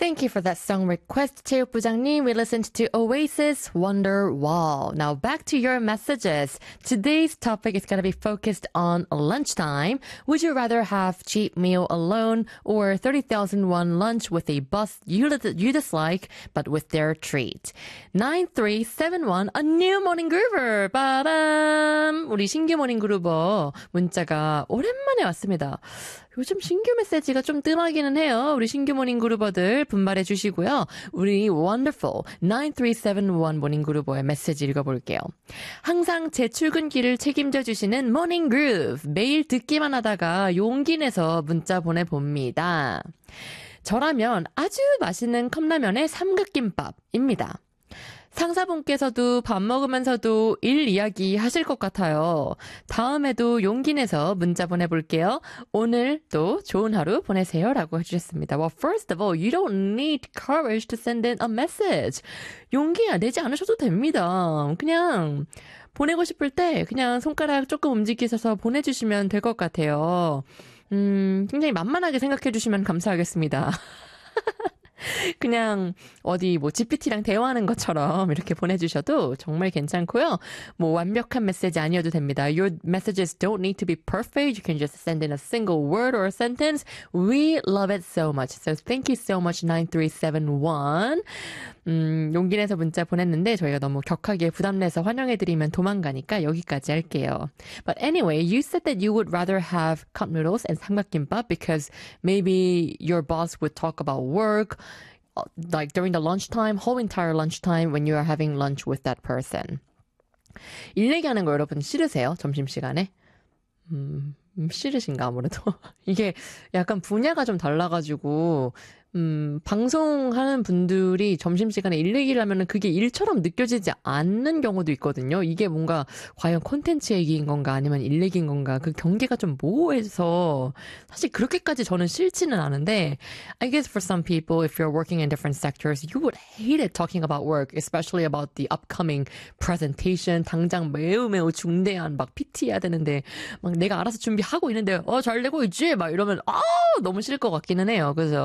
Thank you for that song request, 체육 부장님. We listened to Oasis, Wonderwall. Now back to your messages. Today's topic is going to be focused on lunchtime. Would you rather have cheap meal alone or 30,000 won lunch with a boss you dislike but with their treat? 9371, a new morning groover. 빠밤. 우리 신규 모닝 그루버 문자가 오랜만에 왔습니다. 요즘 신규 메시지가 좀 뜸하기는 해요. 우리 신규 모닝 그루버들 분발해 주시고요. 우리 wonderful 9371 모닝 그루버의 메시지 읽어볼게요. 항상 제 출근길을 책임져 주시는 모닝 그루브. 매일 듣기만 하다가 용기 내서 문자 보내봅니다. 저라면 아주 맛있는 컵라면의 삼각김밥입니다. 상사분께서도 밥 먹으면서도 일 이야기 하실 것 같아요. 다음에도 용기 내서 문자 보내볼게요. 오늘 또 좋은 하루 보내세요. 라고 해주셨습니다. Well, first of all, you don't need courage to send in a message. 용기 내지 않으셔도 됩니다. 그냥 보내고 싶을 때 그냥 손가락 조금 움직이셔서 보내주시면 될 것 같아요. 굉장히 만만하게 생각해 주시면 감사하겠습니다. 그냥 어디 뭐 GPT랑 대화하는 것처럼 이렇게 보내주셔도 정말 괜찮고요. 뭐 완벽한 메시지 아니어도 됩니다. Your messages don't need to be perfect. You can just send in a single word or a sentence. We love it so much. So thank you so much 9371. 용기 내서 문자 보냈는데 저희가 너무 격하게 부담내서 환영해드리면 도망가니까 여기까지 할게요. But anyway, you said that you would rather have cup noodles and 삼각김밥 because maybe your boss would talk about work like during the lunchtime, whole entire lunchtime when you are having lunch with that person. 일 얘기하는 거 여러분 싫으세요? 점심시간에? 싫으신가 아무래도. 이게 약간 분야가 좀 달라가지고 방송하는 분들이 점심시간에 일 얘기를 하면은 그게 일처럼 느껴지지 않는 경우도 있거든요. 이게 뭔가 과연 콘텐츠 얘기인 건가 아니면 일 얘기인 건가 그 경계가 좀 모호해서 사실 그렇게까지 저는 싫지는 않은데 I guess for some people if you're working in different sectors you would hate it talking about work especially about the upcoming presentation 당장 매우 중대한 막 PT 해야 되는데 막 내가 알아서 준비하고 있는데 잘 되고 있지? 막 이러면 너무 싫을 것 같기는 해요. 그죠?